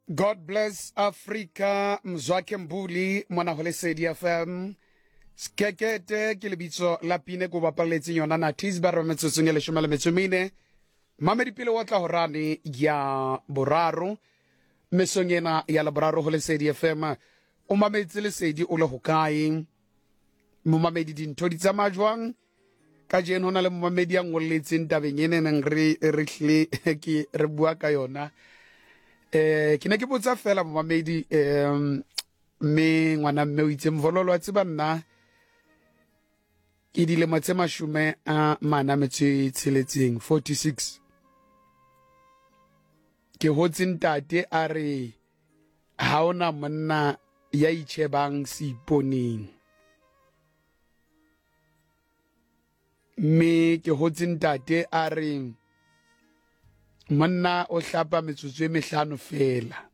God bless Africa, Mzwake Mbuli, mwana ho Lesedi FM. Skekete ke lebitso la pine go bapaletseng yona na Tisba metsotsong ya 14. Mamedi pele wa tla horane ya boraro mesong ena ya laboraro ho Lesedi FM. O mametse Lesedi o le hokae? Mo mamedi dintho di tsamaya jwang? Ka jeno hona le mo mamedi ya ngolletseng tabeng ene neng re hle ke re bua ka yona. Ke ne ke botsa fela mo mamedi me ngwana mme o itse mvololo wa tseba nna ke dilemo tse 46 ke hotse ntate a re ha ona monna ya itshebang seiponeng me ke hotse ntate a re monna o hlapa metsotso e 5 fela